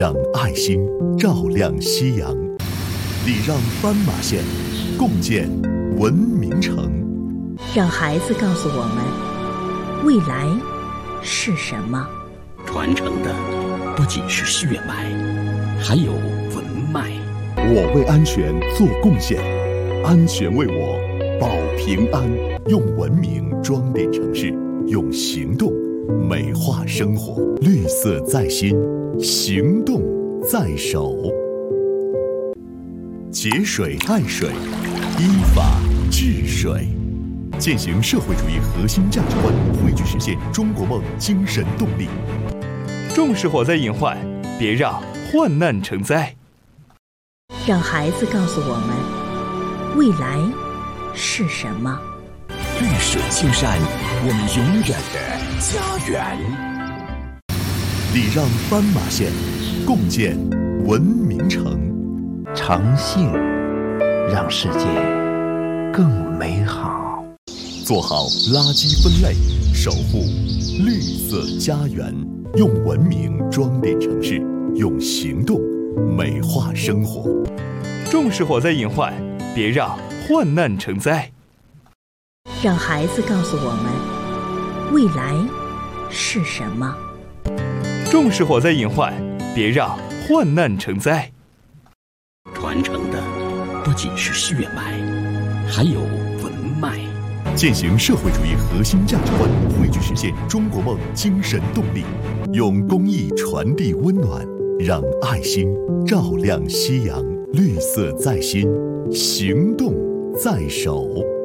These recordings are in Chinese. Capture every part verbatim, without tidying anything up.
让爱心照亮夕阳，礼让斑马线，共建文明城。 让孩子告诉我们，未来是什么？ 传承的不仅是血脉，还有文脉。 我为安全做贡献，安全为我保平安。用文明装点城市，用行动美化生活。绿色在心，行动在手。节水爱水，依法治水，践行社会主义核心价值观，汇聚实现中国梦精神动力。 重视火灾隐患，别让患难成灾。 让孩子告诉我们，未来是什么？ 绿水青山，我们永远的家园。 礼让斑马线，共建文明城。 诚信让世界更美好。 做好垃圾分类，守护绿色家园。用文明装点城市，用行动美化生活。 重视火灾隐患，别让患难成灾。 让孩子告诉我们，未来是什么？ 重视火灾隐患，别让患难成灾。 传承的不仅是血脉，还有文脉。 践行社会主义核心价值观，汇聚实现中国梦精神动力。用公益传递温暖，让爱心照亮夕阳。绿色在心，行动在手。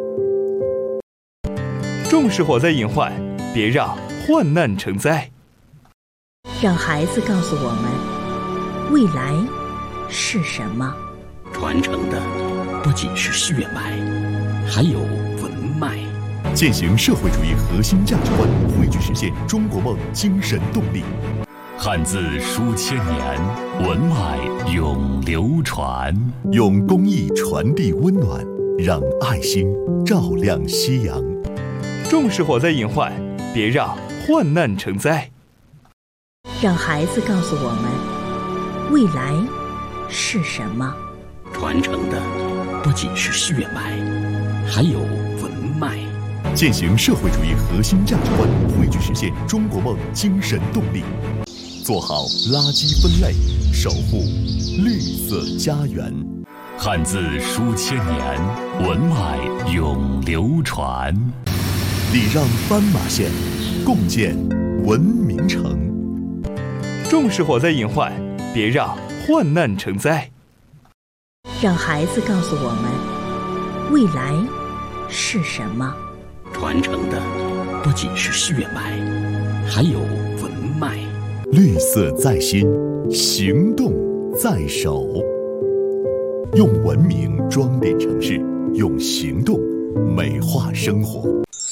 重视火灾隐患，别让患难成灾。 让孩子告诉我们，未来是什么？ 传承的不仅是血脉，还有文脉。 践行社会主义核心价值观，汇聚实现中国梦精神动力。 汉字书千年，文脉永流传。 用公益传递温暖，让爱心照亮夕阳。 重视火灾隐患，别让患难成灾。 让孩子告诉我们，未来是什么？ 传承的不仅是血脉，还有文脉。 践行社会主义核心价值观，汇聚实现中国梦精神动力。做好垃圾分类，守护绿色家园。 汉字书千年，文脉永流传。 礼让斑马线，共建文明城。 重视火灾隐患，别让患难成灾。 让孩子告诉我们，未来是什么？ 传承的不仅是血脉，还有文脉。 绿色在心，行动在手。用文明装点城市，用行动美化生活。